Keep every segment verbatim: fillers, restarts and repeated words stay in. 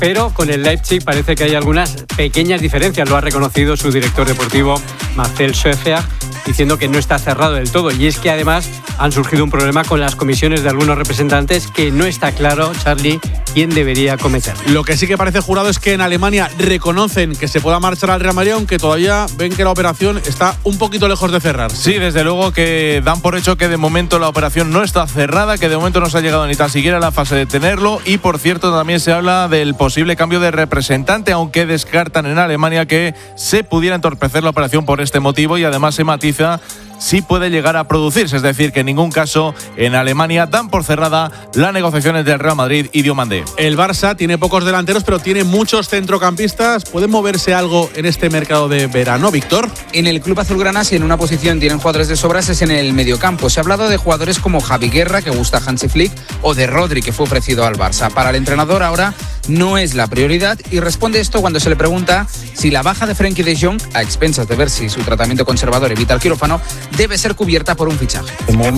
pero con el Leipzig parece que hay algunas pequeñas diferencias. Lo ha reconocido su director deportivo, Marcel Schäfer, diciendo que no está cerrado del todo. Y es que además han surgido un problema con las comisiones de algunos representantes que no está claro, Charlie, quién debería cometer. Lo que sí que parece jurado es que en Alemania reconocen que se pueda marchar al Real Madrid, aunque todavía ven que la operación está un poquito lejos de cerrar. Sí, desde luego que dan por hecho que de momento la operación no está cerrada, que de momento no se ha llegado ni tan siquiera a la fase de tenerlo, y por cierto también se habla del posible cambio de representante, aunque descartan en Alemania que se pudiera entorpecer la operación por este motivo, y además se matiza sí puede llegar a producirse, es decir, que en ningún caso en Alemania dan por cerrada las negociaciones del Real Madrid y Diomandé. El Barça tiene pocos delanteros, pero tiene muchos centrocampistas. ¿Pueden moverse algo en este mercado de verano, Víctor? En el club azulgrana, si en una posición tienen jugadores de sobras, es en el mediocampo. Se ha hablado de jugadores como Javi Guerra, que gusta a Hansi Flick, o de Rodri, que fue ofrecido al Barça. Para el entrenador ahora no es la prioridad, y responde esto cuando se le pregunta si la baja de Frenkie de Jong, a expensas de ver si su tratamiento conservador evita el quirófano, debe ser cubierta por un fichaje.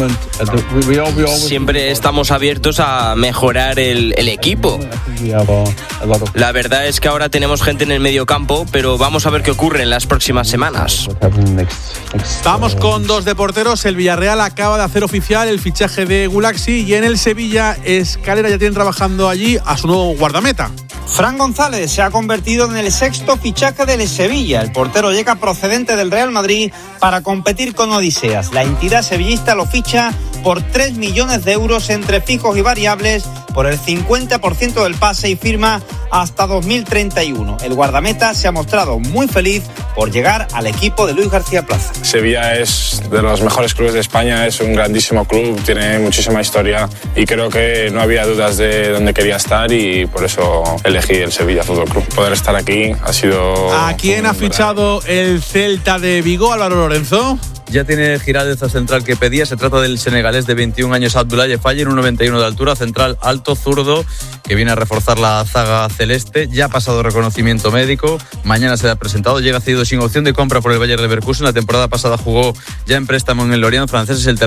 Siempre estamos abiertos a mejorar el, el equipo. La verdad es que ahora tenemos gente en el mediocampo, pero vamos a ver qué ocurre en las próximas semanas. Vamos con dos de porteros. El Villarreal acaba de hacer oficial el fichaje de Gulaxi, y en el Sevilla, Escalera ya tienen trabajando allí a su nuevo guardameta. Fran González se ha convertido en el sexto fichaje del Sevilla. El portero llega procedente del Real Madrid para competir con Odiseas. La entidad sevillista lo ficha por tres millones de euros entre fijos y variables, por el cincuenta por ciento del pase, y firma hasta dos mil treinta y uno. El guardameta se ha mostrado muy feliz por llegar al equipo de Luis García Plaza. Sevilla es de los mejores clubes de España, es un grandísimo club, tiene muchísima historia, y creo que no había dudas de dónde quería estar, y por eso elegí el Sevilla Fútbol Club. Poder estar aquí ha sido... ¿A quién ha fichado el Celta de Vigo, Álvaro Lorenzo? Ya tiene Giraldez central que pedía. Se trata del senegalés de veintiún años, Abdoulaye Faye, en un noventa y uno de altura, central alto, zurdo, que viene a reforzar la zaga celeste. Ya ha pasado reconocimiento médico, mañana será presentado. Llega cedido sin opción de compra por el Bayer Leverkusen. La temporada pasada jugó ya en préstamo en el Lorient francés. Es el